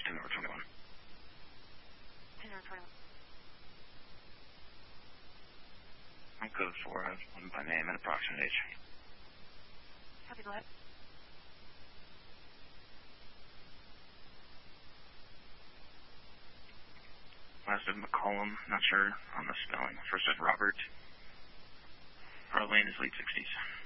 10 over 21. 10 over 21. I'm code 4, one by name and approximate age. Copy, go ahead. Last is McCollum, not sure on the spelling. First is Robert. Arlene is late 60s.